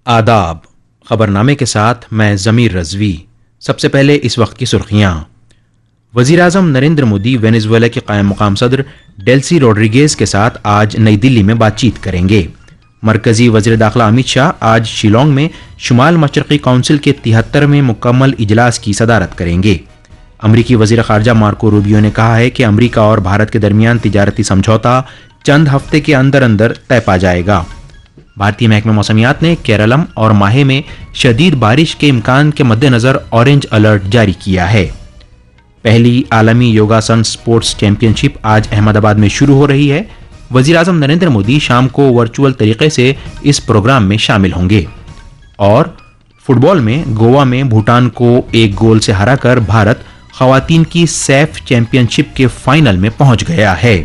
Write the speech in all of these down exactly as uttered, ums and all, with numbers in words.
आदाब। खबरनामे के साथ मैं ज़मीर रज़वी। सबसे पहले इस वक्त की सुर्खियाँ। वज़ीर आज़म नरेंद्र मोदी वेनेजुएला के कायम मुकाम सदर डेल्सी रोड्रिगेज के साथ आज नई दिल्ली में बातचीत करेंगे। मरकजी वज़ीर दाखिला अमित शाह आज शिलोंग में शुमाल मशरक़ी काउंसिल के तिहत्तरवें मुकम्मल इजलास की सदारत करेंगे। अमरीकी वज़ीर ख़ारजा मार्को रूबियो ने कहा है कि अमरीका और भारत के दरमियान तिजारती समझौता चंद हफ्ते के अंदर अंदर तय पा जाएगा। भारतीय महकमे मौसमियात ने केरलम और माहे में शदीद बारिश के इम्कान के मद्देनज़र ऑरेंज अलर्ट जारी किया है। पहली आलमी योगासन स्पोर्ट्स चैंपियनशिप आज अहमदाबाद में शुरू हो रही है। वज़ीर आज़म नरेंद्र मोदी शाम को वर्चुअल तरीके से इस प्रोग्राम में शामिल होंगे। और फुटबॉल में गोवा में भूटान को एक गोल से हराकर भारत ख़वातीन की सैफ चैंपियनशिप के फाइनल में पहुंच गया है।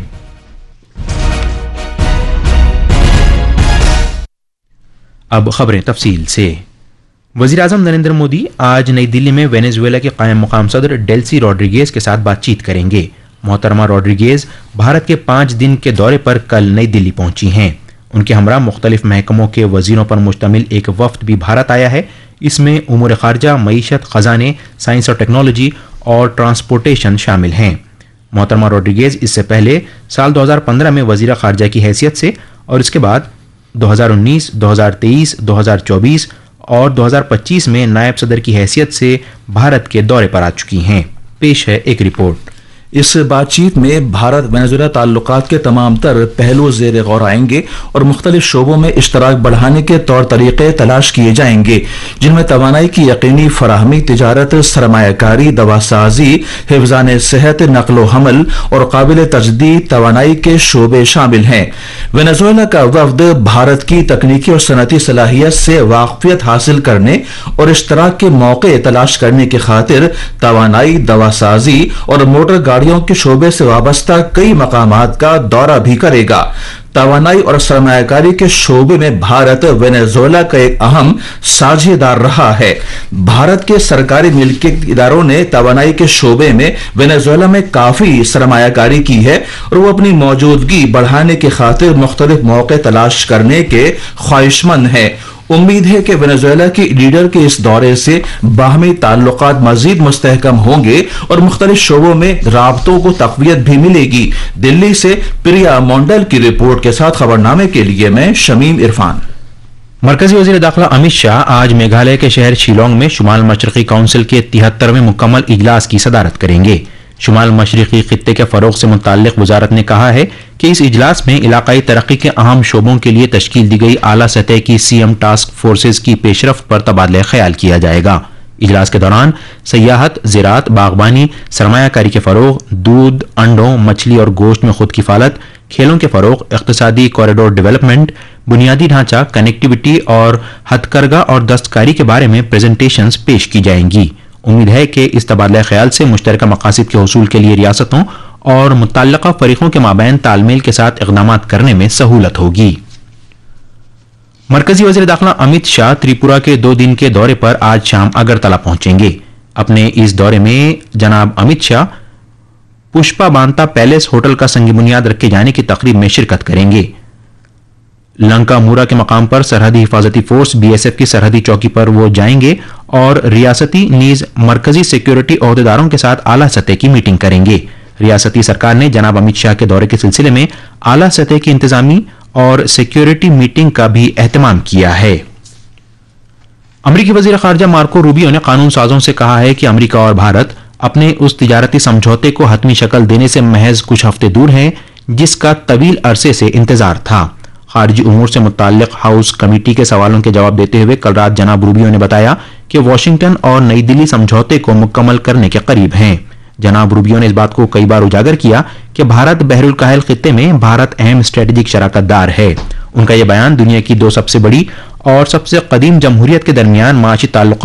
अब खबरें तफसील से। वज़ीर आज़म नरेंद्र मोदी आज नई दिल्ली में वेनेजुएला के कायम मुकाम सदर डेल्सी रोड्रिगेज के साथ बातचीत करेंगे। मोहतरमा रोड्रिगेज भारत के पाँच दिन के दौरे पर कल नई दिल्ली पहुंची हैं। उनके हमरा मुख्तलिफ महकमों के वजीरों पर मुश्तमिल एक वफ्द भी भारत आया है। इसमें उमूर खारजा, मईशत, खजाने, साइंस और टेक्नोलॉजी और ट्रांसपोर्टेशन शामिल हैं। मोहतरमा रोड्रिगेज इससे पहले साल दो हज़ार पंद्रह में वज़ीर खारजा की हैसियत से और इसके बाद दो हज़ार उन्नीस, दो हज़ार तेईस, दो हज़ार चौबीस और दो हज़ार पच्चीस में नायब सदर की हैसियत से भारत के दौरे पर आ चुकी हैं। पेश है एक रिपोर्ट। इस बातचीत में भारत वेनेजुएला ताल्लुकात के तमाम तर पहलू ज़ेर गौर आएंगे और मुख्तलिफ शोबों में इश्तराक बढ़ाने के तौर तरीके तलाश किए जाएंगे, जिनमें तवानाई की यकीनी फराहमी, तिजारत, सरमायाकारी, दवासाजी, हिफ्ज़ान सेहत, नकलो हमल और काबिल तजदीद तवानाई के शोबे शामिल हैं। वेनेजुएला का वफ्द भारत की तकनीकी और सनती सलाहियत से वाकफियत हासिल करने और इश्तराक के मौके तलाश करने की खातिर तवानाई, दवासाजी और मोटर के शोबे से वाबस्ता कई मकामात का दौरा भी करेगा। तवानाई और सरमायाकारी के शोबे में भारत वेनेजुएला का एक अहम साझेदार रहा है। भारत के सरकारी मिल्कियत इदारों ने तवानाई के शोबे में वेनेजुएला में काफी सरमायाकारी की है और वो अपनी मौजूदगी बढ़ाने की खातिर मुख्तलिफ मौके तलाश करने के ख्वाहिशमंद है। उम्मीद है कि वेनेजुएला की लीडर के इस दौरे से बाहमी ताल्लुकात मजीद मुस्तहकम होंगे और मुख्तलिफ शोबों में राबतों को तक़वियत भी मिलेगी। दिल्ली से प्रिया मोंडल की रिपोर्ट के साथ खबरनामे के लिए मैं शमीम इरफान। मरकजी वज़ीर दाखिला अमित शाह आज मेघालय के शहर शिलोंग में शुमाल मशरक़ी काउंसिल के तिहत्तरवें मुकम्मल इजलास की सदारत करेंगे। शुमाल मशरक़ी खित्ते के फ़रोग़ से मुताल्लिक़ वज़ारत ने कहा है कि इस इजलास में इलाक़ाई तरक्की के अहम शोबों के लिए तश्कील दी गई आला सतह की सीएम टास्क फोर्सेज की पेशरफ्त पर तबादला ख्याल किया जाएगा। इजलास के दौरान सयाहत, ज़राअत, बागबानी, सरमायाकारी के फ़रोग़, दूध, अंडों, मछली और गोश्त में खुद किफ़ालत, खेलों के फ़रोग़, इक़्तिसादी कॉरिडोर डेवलपमेंट, बुनियादी ढांचा, कनेक्टिविटी और हथकरघा और दस्तकारी के बारे में प्रेजेंटेशंस पेश की जाएंगी। उम्मीद है कि इस तबादला ख्याल से मुश्तरका मकासद के हुसूल के लिए रियासतों और मुतल्लका फरीकों के माबैन तालमेल के साथ इक़दामात करने में सहूलत होगी। मरकजी वज़ीर दाखिला अमित शाह त्रिपुरा के दो दिन के दौरे पर आज शाम अगरतला पहुंचेंगे। अपने इस दौरे में जनाब अमित शाह पुष्पा बांता पैलेस होटल का संग बुनियाद रखे जाने की तकरीब में शिरकत करेंगे। लंका मूरा के मकाम पर सरहदी हिफाजती फोर्स बीएसएफ की सरहदी चौकी पर वो जाएंगे और रियासती नीज मरकजी सिक्योरिटी ओहदेदारों के साथ आला सतह की मीटिंग करेंगे। रियासती सरकार ने जनाब अमित शाह के दौरे के सिलसिले में आला सतह की इंतजामी और सिक्योरिटी मीटिंग का भी एहतमाम किया है। अमरीकी वज़ीर ख़ारजा मार्को रूबियो ने कानून साजों से कहा है कि अमरीका और भारत अपने उस तिजारती समझौते को हतमी शक्ल देने से महज कुछ हफ्ते दूर हैं, जिसका तवील अरसे से इंतजार था। खारजी उमूर से मुताल्लिक़ हाउस कमेटी के सवालों के जवाब देते हुए कल रात जनाब रूबियो ने बताया कि वाशिंगटन और नई दिल्ली समझौते को मुकम्मल करने के करीब हैं। जनाब रूबियो ने इस बात को कई बार उजागर किया कि भारत बहरुल काहिल खित्ते में भारत अहम स्ट्रेटेजिक शराकतदार है। उनका यह बयान दुनिया की दो सबसे बड़ी और सबसे कदीम जमहूरियत के दरमियान माशी ताल्लुकात